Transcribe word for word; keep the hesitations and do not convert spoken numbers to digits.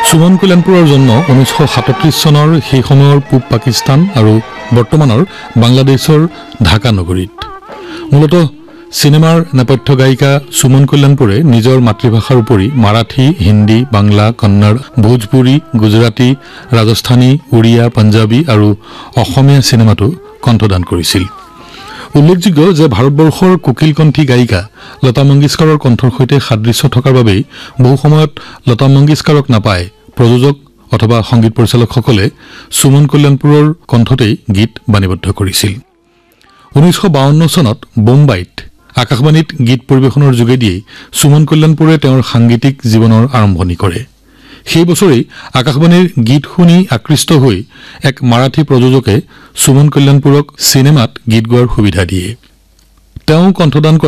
সুমন কল্যাণপুৰৰ জন্ম ঊনৈছশ সাতত্ৰিশ চনৰ সেই সময়ৰ পূব পাকিস্তান আৰু বৰ্তমানৰ বাংলাদেশৰ ঢাকা নগৰীত। মূলতঃ চিনেমাৰ নেপথ্য গায়িকা সুমন কল্যাণপুৰে নিজৰ মাতৃভাষাৰ উপৰি মাৰাঠী, হিন্দী, বাংলা, কন্নড়, ভোজপুৰী, গুজৰাটী, ৰাজস্থানী, উৰিয়া, পাঞ্জাবী আৰু অসমীয়া চিনেমাতো কণ্ঠদান কৰিছিল। উল্লেখযোগ্য যে ভাৰতবৰ্ষৰ কোকিলকণ্ঠী গায়িকা লতা মংগেশকাৰৰ কণ্ঠৰ সৈতে সাদৃশ্য থকাৰ বাবেই বহু সময়ত লতা মংগেশকাৰক নাপায় প্ৰযোজক অথবা সংগীত পৰিচালকসকলে সুমন কল্যাণপুৰৰ কণ্ঠতেই গীত বাণীবদ্ধ কৰিছিল। ঊনৈছশ বাৱন্ন চনত বোম্বাইত আকাশবাণীত গীত পৰিৱেশনৰ যোগেদিয়েই সুমন কল্যাণপুৰে তেওঁৰ সাংগীতিক জীৱনৰ আৰম্ভণি কৰে। সেই বছৰেই আকাশবাণীৰ গীত শুনি আকৃষ্ট হৈ এক মাৰাঠী প্ৰযোজকে সুমন কল্যাণপুৰক চিনেমাত গীত গোৱাৰ সুবিধা দিয়ে। তেওঁ কণ্ঠদান